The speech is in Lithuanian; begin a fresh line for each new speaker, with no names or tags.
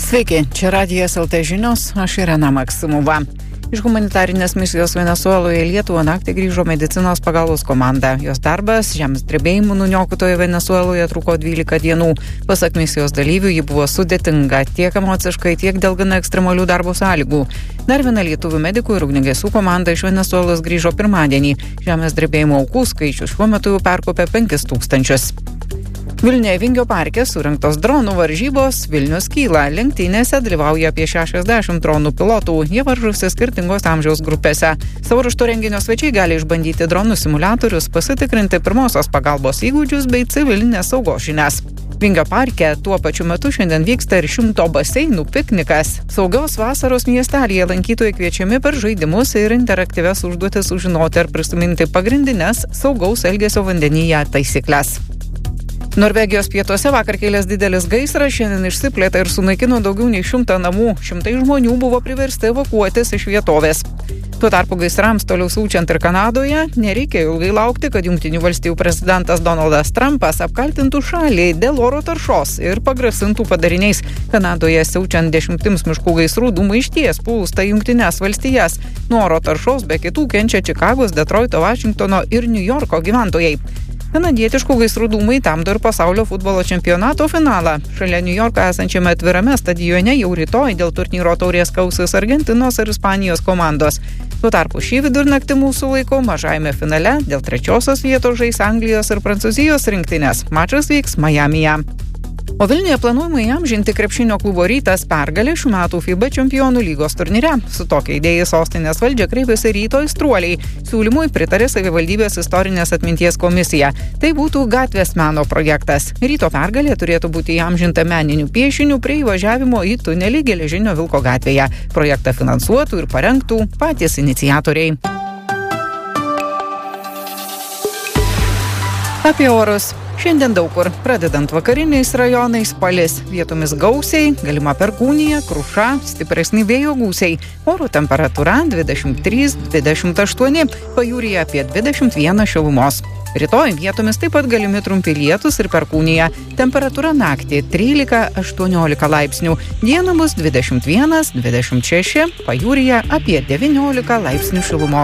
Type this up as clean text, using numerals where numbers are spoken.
Sveiki, čia Radijas LT žinios, aš Irena Maksimova. Iš humanitarinės misijos Venesueloje į Lietuvą naktį grįžo medicinos pagalbos komanda. Jos darbas žemės drebėjimų nuniokotoje Venesueloje truko 12 dienų. Pasak misijos dalyvių, ji buvo sudėtinga tiek emociškai, tiek dėl gana ekstremalių darbo sąlygų. Dar viena lietuvių medikų ir ugniagesių komanda iš Venesuelos grįžo pirmadienį. Žemės drebėjimo aukų skaičius šiuo metu jau perkopė 5000. Vilniuje Vingio parke surengtos dronų varžybos Vilnius kyla. Lenktynėse dalyvauja apie 60 dronų pilotų. Jie varžosi skirtingos amžiaus grupėse. Savo ruožtu renginio svečiai gali išbandyti dronų simuliatorius, pasitikrinti pirmosios pagalbos įgūdžius bei civilinės saugos žinias. Vingio parke tuo pačiu metu šiandien vyksta ir 100 baseinų piknikas. Saugios vasaros miestelyje lankytojai kviečiami per žaidimus ir interaktyvias užduotis sužinoti ar prisiminti pagrindines saugaus elgesio vandenyje taisyklės. Norvegijos pietuose vakar kilęs didelis gaisras šiandien išsiplėtė ir sunaikino daugiau nei 100 namų. Šimtai žmonių buvo priversti evakuotis iš vietovės. Tuo tarpu gaisrams toliau siaučiant ir Kanadoje, nereikėjo ilgai laukti, kad Jungtinių valstijų prezidentas Donaldas Trumpas apkaltintų šalį dėl oro taršos ir pagrasintų padariniais. Kanadoje siaučiant 10 miškų gaisrų dūmai išties plūsta Jungtines valstijas. Nuo oro taršos be kitų kenčia Čikagos, Detroito, Vašingtono ir Niujorko gyventojai. Kanadietiškų gaisrų dūmai temdo ir pasaulio futbolo čempionato finalą. Šalia Niujorko esančiame atvirame stadione jau rytoj dėl turnyro taurės kausis Argentinos ir Ispanijos komandos. Tuo tarpu šį vidurnaktį mūsų laiku mažajame finale dėl 3. vietos žais Anglijos ir Prancūzijos rinktinės. Mačas vyks Majamyje. O Vilniuje planuojama įamžinti krepšinio klubo Rytas pergalę šių metų FIBA čempionų lygos turnyre. Su tokia idėja sostinės valdžia kreipėsi Ryto aistruoliai. Siūlymui pritarė savivaldybės istorinės atminties komisija. Tai būtų gatvės meno projektas. Ryto pergalė turėtų būti įamžinta meniniu piešiniu prie įvažiavimo į tunelį Geležinio Vilko gatvėje. Projektą finansuotų ir parengtų patys iniciatoriai. Apie orus. Šiandien daug kur, pradedant vakariniais rajonais, palis, vietomis gausiai, galima perkūnija, kruša, stipresni vėjo gūsiai. Oro temperatūra 23-28, pajūryje apie 21 šilumos. Rytoj vietomis taip pat galimi trumpi lietūs ir perkūnija. Temperatūra naktį 13-18 laipsnių, dieną bus 21-26, pajūryje apie 19 laipsnių šilumos.